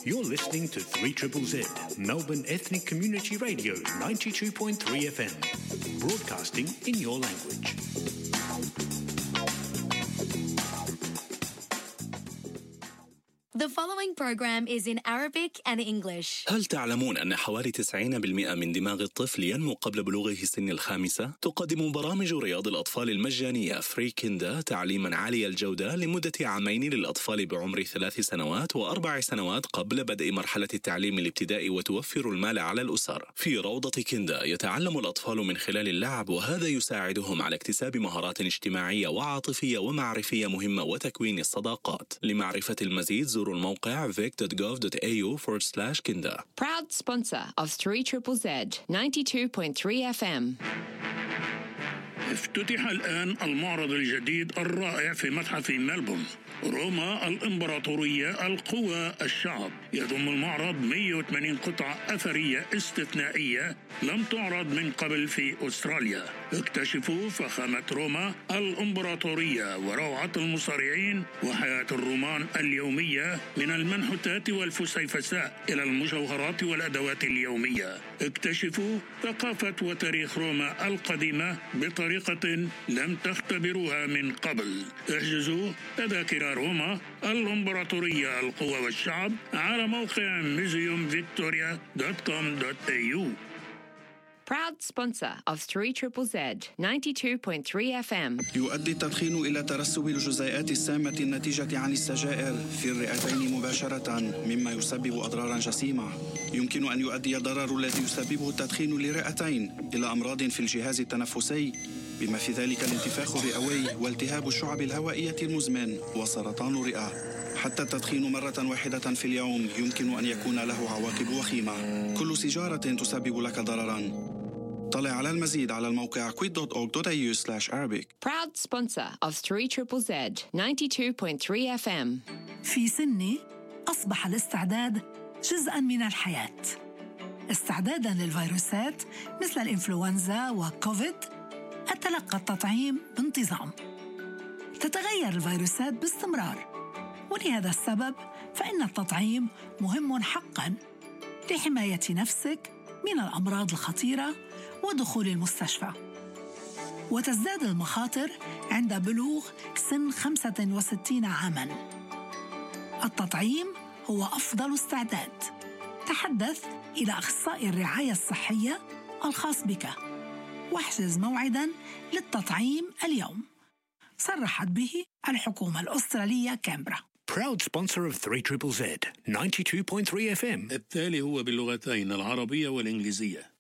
You're listening to 3ZZZ, Melbourne Ethnic Community Radio 92.3 FM, broadcasting in your language. The following program is in Arabic and English. هل تعلمون أن حوالي 90% من دماغ الطفل ينمو قبل بلوغه سن الخامسة؟ تقدم برامج رياض الأطفال المجانية فري كيندا تعليما عالي الجودة لمدة عامين للأطفال بعمر 3 سنوات و4 سنوات قبل بدء مرحلة التعليم الابتدائي، وتوفر المال على الأسر. في روضة كيندا يتعلم الأطفال من خلال اللعب، وهذا يساعدهم على اكتساب مهارات اجتماعية وعاطفية ومعرفية مهمة وتكوين الصداقات. لمعرفة المزيد زوروا الموقع vic.gov.au/kinda. Proud sponsor of 3ZZZ 92.3 FM. افتتح الآن المعرض الجديد الرائع في متحف ملبورن، روما الإمبراطورية القوى الشعب. يضم المعرض 180 قطعة أثرية استثنائية لم تعرض من قبل في أستراليا. اكتشفوا فخامة روما الإمبراطورية وروعة المصارعين وحياة الرومان اليومية، من المنحوتات والفسيفساء إلى المجوهرات والأدوات اليومية. اكتشفوا ثقافة وتاريخ روما القديمة بطريقة لم تختبروها من قبل. احجزوا تذاكر روما الإمبراطورية القوى والشعب على موقع museumvictoria.com.au. Proud sponsor of 3ZZZ 92.3 FM. يؤدي التدخين إلى ترسب الجزيئات السامة الناتجة عن السجائر في الرئتين مباشرة، مما يسبب أضرارا جسيمة. يمكن أن يؤدي الضرر الذي يسببه التدخين للرئتين إلى أمراض في الجهاز التنفسي، بما في ذلك الانتفاخ الرئوي والتهاب الشعب الهوائية المزمن وسرطان الرئة. حتى التدخين مرة واحدة في اليوم يمكن أن يكون له عواقب وخيمة. كل سيجارة تسبب لك ضررا. طلع على المزيد على الموقع quit.org.au/Arabic. Proud sponsor of 3ZZZ 92.3 FM. في سني أصبح الاستعداد جزءاً من الحياة. استعداداً للفيروسات مثل الإنفلونزا وكوفيد، أتلقى التطعيم بانتظام. تتغير الفيروسات باستمرار، ولهذا السبب فإن التطعيم مهم حقاً لحماية نفسك من الأمراض الخطيرة ودخول المستشفى. وتزداد المخاطر عند بلوغ سن 65 عاماً. التطعيم هو أفضل استعداد. تحدث إلى أخصائي الرعاية الصحية الخاص بك واحجز موعداً للتطعيم اليوم. صرحت به الحكومة الأسترالية كامبرا. Proud sponsor of 3ZZZ 92.3 FM. التالي هو باللغتين العربية والإنجليزية.